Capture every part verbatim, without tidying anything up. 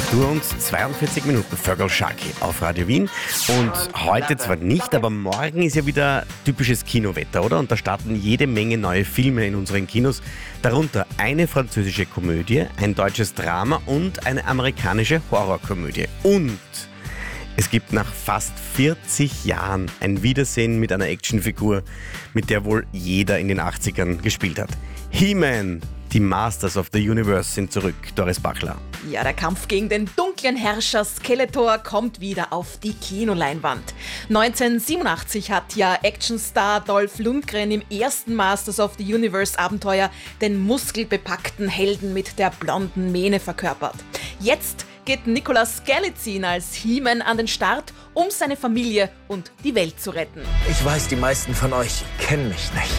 Du und zweiundvierzig Minuten Vögelschaki auf Radio Wien. Und heute zwar nicht, aber morgen ist ja wieder typisches Kinowetter, oder? Und da starten jede Menge neue Filme in unseren Kinos. Darunter eine französische Komödie, ein deutsches Drama und eine amerikanische Horrorkomödie. Und es gibt nach fast vierzig Jahren ein Wiedersehen mit einer Actionfigur, mit der wohl jeder in den achtzigern gespielt hat. He-Man, die Masters of the Universe sind zurück. Doris Bachler. Ja, der Kampf gegen den dunklen Herrscher Skeletor kommt wieder auf die Kinoleinwand. neunzehnhundertsiebenundachtzig hat ja Actionstar Dolph Lundgren im ersten Masters of the Universe Abenteuer den muskelbepackten Helden mit der blonden Mähne verkörpert. Jetzt geht Nicolas Galitzin als He-Man an den Start, um seine Familie und die Welt zu retten. Ich weiß, die meisten von euch kennen mich nicht.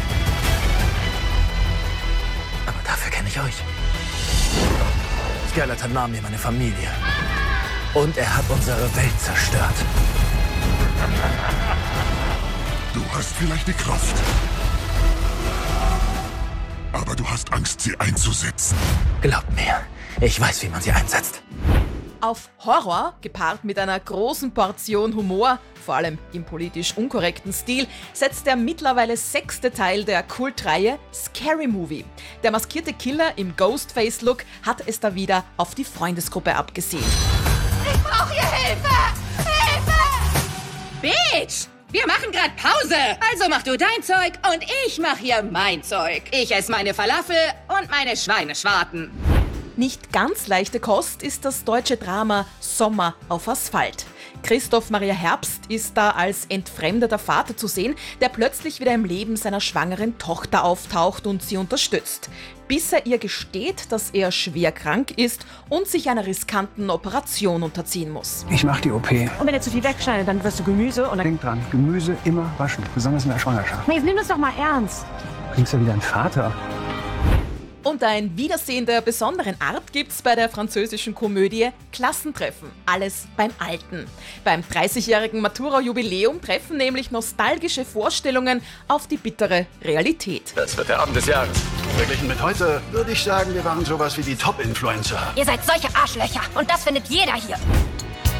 Aber dafür kenne ich euch. Skeletor nahm mir meine Familie. Und er hat unsere Welt zerstört. Du hast vielleicht die Kraft. Aber du hast Angst, sie einzusetzen. Glaubt mir, ich weiß, wie man sie einsetzt. Auf Horror, gepaart mit einer großen Portion Humor, vor allem im politisch unkorrekten Stil, setzt der mittlerweile sechste Teil der Kultreihe Scary Movie. Der maskierte Killer im Ghostface-Look hat es da wieder auf die Freundesgruppe abgesehen. Ich brauche hier Hilfe! Hilfe! Bitch! Wir machen gerade Pause! Also mach du dein Zeug und ich mach hier mein Zeug. Ich esse meine Falafel und meine Schweineschwarten. Nicht ganz leichte Kost ist das deutsche Drama Sommer auf Asphalt. Christoph Maria Herbst ist da als entfremdeter Vater zu sehen, der plötzlich wieder im Leben seiner schwangeren Tochter auftaucht und sie unterstützt. Bis er ihr gesteht, dass er schwer krank ist und sich einer riskanten Operation unterziehen muss. Ich mach die O P. Und wenn er zu viel wegschneidet, dann wirst du Gemüse und dann... Denk dran, Gemüse immer waschen, besonders in der Schwangerschaft. Jetzt nimm das doch mal ernst. Du klingst ja wie dein Vater. Und ein Wiedersehen der besonderen Art gibt's bei der französischen Komödie Klassentreffen. Alles beim Alten. Beim dreißigjährigen Matura-Jubiläum treffen nämlich nostalgische Vorstellungen auf die bittere Realität. Das wird der Abend des Jahres. Verglichen mit heute würde ich sagen, wir waren sowas wie die Top-Influencer. Ihr seid solche Arschlöcher und das findet jeder hier.